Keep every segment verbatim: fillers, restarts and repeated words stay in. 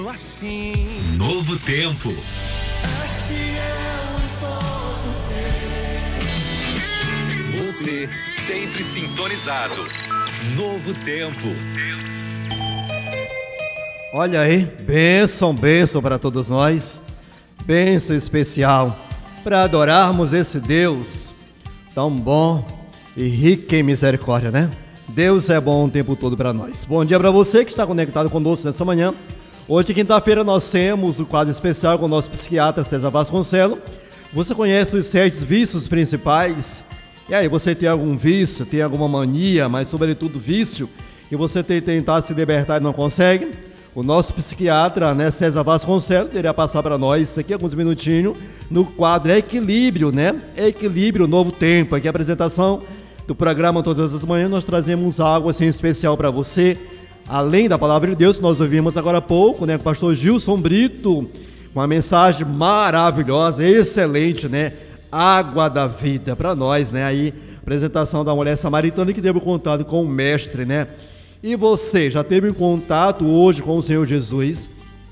Assim. Novo tempo. Você sempre sintonizado. Novo tempo. Olha aí, bênção, bênção para todos nós. Bênção especial para adorarmos esse Deus tão bom e rico em misericórdia, né? Deus é bom o tempo todo para nós. Bom dia para você que está conectado conosco nessa manhã. Hoje, quinta-feira, nós temos o quadro especial com o nosso psiquiatra César Vasconcelos. Você conhece os sete vícios principais? E aí, você tem algum vício, tem alguma mania, mas sobretudo vício, e você tem tentado se libertar e não consegue? O nosso psiquiatra, né, César Vasconcelos, iria passar para nós daqui a alguns minutinhos no quadro Equilíbrio, né? Equilíbrio, Novo Tempo. Aqui a apresentação do programa Todas as Manhãs, nós trazemos algo assim especial para você. Além da palavra de Deus, nós ouvimos agora há pouco, né, com o pastor Gilson Brito, uma mensagem maravilhosa, excelente, né? Água da vida para nós, né? Aí, apresentação da mulher samaritana que teve contato com o mestre, né? E você, já teve contato hoje com o Senhor Jesus?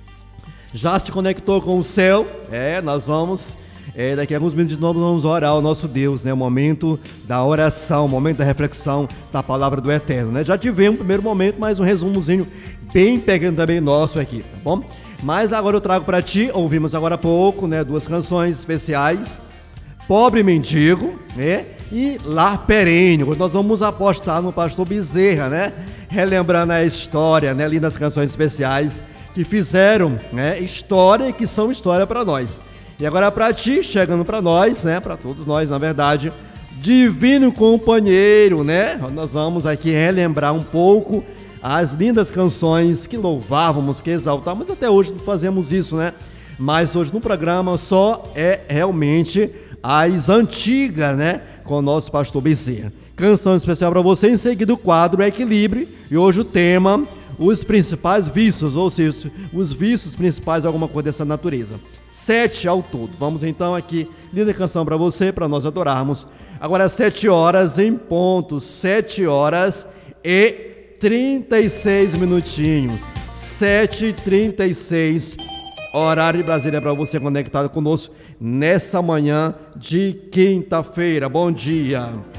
Já se conectou com o céu? É, nós vamos, é, daqui a alguns minutos nós vamos orar ao nosso Deus, né? O momento da oração, o momento da reflexão da palavra do Eterno, né? Já tivemos o primeiro momento, mas um resumozinho bem pegando também nosso aqui, tá bom? Mas agora eu trago para ti, ouvimos agora há pouco, né? Duas canções especiais, Pobre Mendigo, né? E Lar Perene. Hoje nós vamos apostar no pastor Bezerra, né? Relembrando a história, né? Lindas canções especiais que fizeram, né? História e que são história para nós. E agora para ti, chegando para nós, né? Para todos nós, na verdade, Divino Companheiro, né? Nós vamos aqui relembrar um pouco as lindas canções que louvávamos, que exaltávamos. Até hoje fazemos isso, né? Mas hoje no programa só é realmente as antigas, né? Com o nosso pastor Bezerra. Canção especial para você, em seguida o quadro Equilíbrio, e hoje o tema, os principais vícios, ou seja, os vícios principais de alguma coisa dessa natureza. Sete ao todo. Vamos então aqui, linda canção para você, para nós adorarmos. Agora sete horas em ponto, sete horas e trinta e seis minutinhos. Sete e trinta e seis, horário de Brasília para você conectado conosco nessa manhã de quinta-feira. Bom dia.